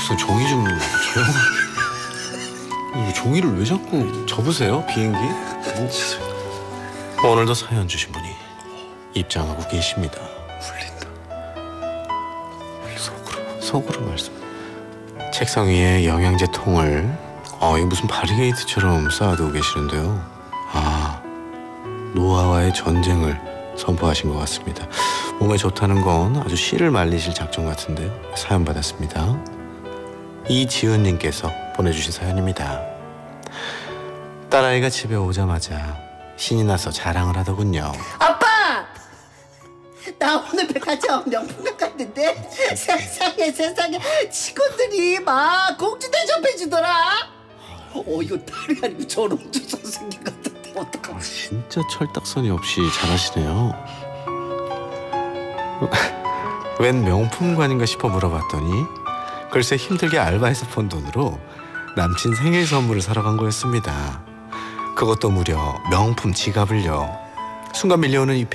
철딱선 종이 좀 조용하게. 이 종이를 왜 자꾸 접으세요? 비행기? 오늘도 사연 주신 분이 입장하고 계십니다. 울린다. 속으로 말씀. 책상 위에 영양제 통을 이거 무슨 바리게이트처럼 쌓아두고 계시는데요. 아, 노화와의 전쟁을 선포하신 것 같습니다. 몸에 좋다는 건 아주 씨를 말리실 작정 같은데요. 사연 받았습니다. 이지은님께서 보내주신 사연입니다. 딸아이가 집에 오자마자 신이 나서 자랑을 하더군요. 아빠! 나 오늘 백화점 명품백 갔는데 세상에 직원들이 막 공주 대접해주더라. 이거 딸이 아니고 전원주사 생긴 것 같은데 어떡하지? 진짜 철딱서니 없이 잘하시네요. 웬 명품관인가 싶어 물어봤더니 글쎄 힘들게 알바해서 번 돈으로 남친 생일 선물을 사러 간 거였습니다. 그것도 무려 명품 지갑을요. 순간 밀려오는 이